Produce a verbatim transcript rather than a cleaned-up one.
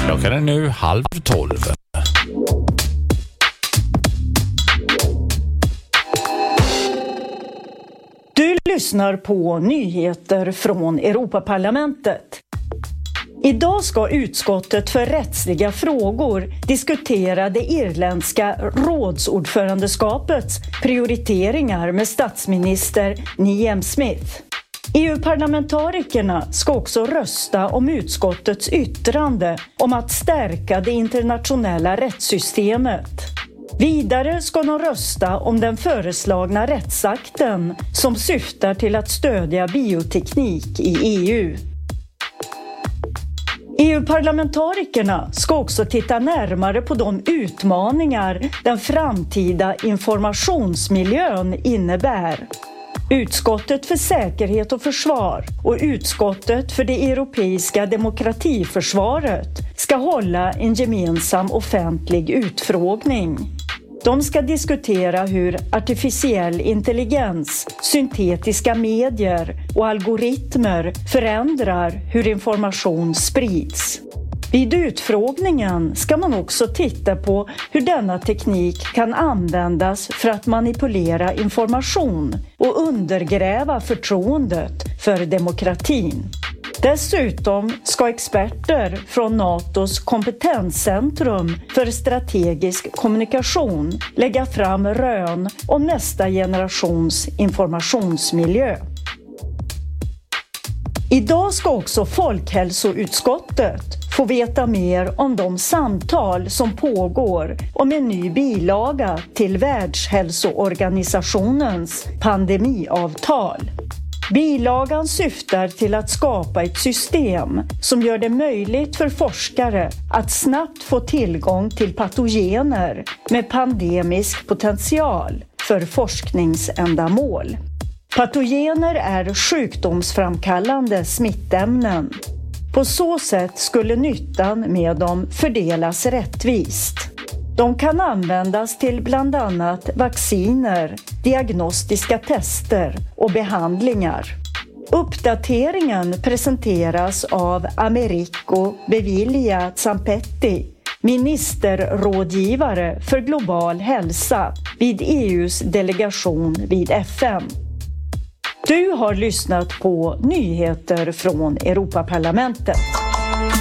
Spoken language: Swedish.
Klockan är nu halv tolv. Du lyssnar på nyheter från Europaparlamentet. Idag ska utskottet för rättsliga frågor diskutera det irländska rådsordförandeskapets prioriteringar med statsminister Liam Smith. E U-parlamentarikerna ska också rösta om utskottets yttrande om att stärka det internationella rättssystemet. Vidare ska de rösta om den föreslagna rättsakten som syftar till att stödja bioteknik i E U. E U-parlamentarikerna ska också titta närmare på de utmaningar den framtida informationsmiljön innebär. Utskottet för säkerhet och försvar och utskottet för det europeiska demokratiförsvaret ska hålla en gemensam offentlig utfrågning. De ska diskutera hur artificiell intelligens, syntetiska medier och algoritmer förändrar hur information sprids. Vid utfrågningen ska man också titta på hur denna teknik kan användas för att manipulera information och undergräva förtroendet för demokratin. Dessutom ska experter från NATOs kompetenscentrum för strategisk kommunikation lägga fram rön om nästa generations informationsmiljö. Idag ska också Folkhälsoutskottet få veta mer om de samtal som pågår om en ny bilaga till Världshälsoorganisationens pandemiavtal. Bilagan syftar till att skapa ett system som gör det möjligt för forskare att snabbt få tillgång till patogener med pandemisk potential för forskningsändamål. Patogener är sjukdomsframkallande smittämnen. På så sätt skulle nyttan med dem fördelas rättvist. De kan användas till bland annat vacciner, diagnostiska tester och behandlingar. Uppdateringen presenteras av Americo Bevilja Zampetti, ministerrådgivare för global hälsa vid E U:s delegation vid F N. Du har lyssnat på nyheter från Europaparlamentet.